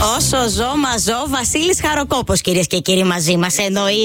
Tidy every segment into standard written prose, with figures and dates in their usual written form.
Όσο ζω, μαζό, Βασίλης Χαροκόπος, κυρίες και κύριοι, μαζί μας.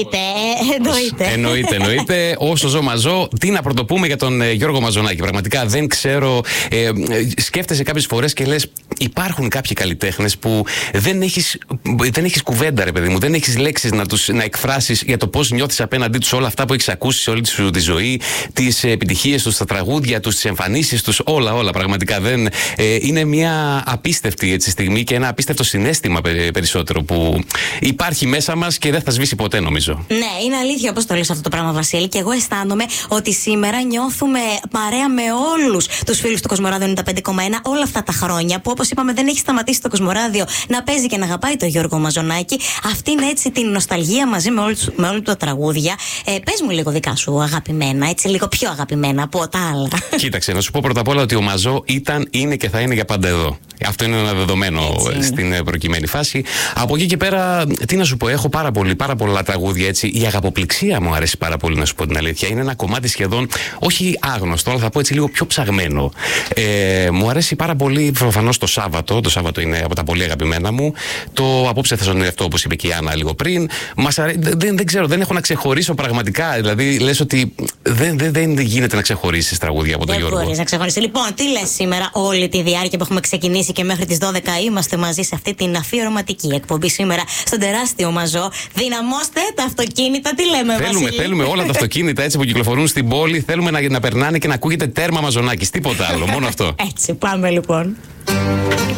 Εννοείται. Όσο ζω, μαζό. Τι να πρωτοπούμε για τον Γιώργο Μαζονάκη. Πραγματικά δεν ξέρω. Σκέφτεσαι κάποιες φορές και λες, υπάρχουν κάποιοι καλλιτέχνες που δεν έχεις κουβέντα, ρε παιδί μου. Δεν έχεις λέξεις να εκφράσεις για το πώς νιώθεις απέναντί τους, όλα αυτά που έχεις ακούσει σε όλη σου τη ζωή, τις επιτυχίες τους, τα τραγούδια τους, τις εμφανίσεις τους, όλα. Πραγματικά δεν. Είναι μια απίστευτη έτσι στιγμή και ένα απίστευτο συναίσθημα περισσότερο που υπάρχει μέσα μας και δεν θα σβήσει ποτέ, νομίζω. Ναι, είναι αλήθεια όπως το λες αυτό το πράγμα, Βασίλη. Και εγώ αισθάνομαι ότι σήμερα νιώθουμε παρέα με όλους τους φίλους του Κοσμοράδιο 95,1 όλα αυτά τα χρόνια που, όπως είπαμε, δεν έχει σταματήσει το Κοσμοράδιο να παίζει και να αγαπάει τον Γιώργο Μαζονάκη. Αυτή είναι έτσι την νοσταλγία μαζί με όλα τα τραγούδια. Πες μου λίγο δικά σου αγαπημένα, έτσι λίγο πιο αγαπημένα από τα άλλα. Κοίταξε, να σου πω πρώτα απ' όλα ότι ο Μαζό ήταν, είναι και θα είναι για πάντα εδώ. Αυτό είναι ένα δεδομένο στην προκειμένη φάση. Από εκεί και πέρα, τι να σου πω, έχω πάρα πολλά τραγούδια έτσι. Η Αγαποπληξία μου αρέσει πάρα πολύ, να σου πω την αλήθεια. Είναι ένα κομμάτι σχεδόν, όχι άγνωστο, αλλά θα πω έτσι λίγο πιο ψαγμένο. Μου αρέσει πάρα πολύ προφανώς το Σάββατο. Το Σάββατο είναι από τα πολύ αγαπημένα μου. Το Απόψε θα στον εαυτό, όπως είπε και η Άννα λίγο πριν. Δεν ξέρω, δεν έχω να ξεχωρίσω πραγματικά. Δηλαδή, λες ότι δεν γίνεται να ξεχωρίσεις τραγούδια από τον Γιώργο. Δεν μπορείς να ξεχωρίσεις. Λοιπόν, τι λες σήμερα, όλη τη διάρκεια που έχουμε ξεκινήσει και μέχρι τις 12 είμαστε μαζί σε αυτή την αφιερωματική εκπομπή σήμερα στον τεράστιο Μαζό. Δυναμώστε τα αυτοκίνητα, τι λέμε, Βασίλη? Θέλουμε όλα τα αυτοκίνητα έτσι που κυκλοφορούν στην πόλη. Θέλουμε να περνάνε και να ακούγεται τέρμα Μαζονάκης. Τίποτα άλλο, μόνο αυτό. Έτσι, πάμε λοιπόν.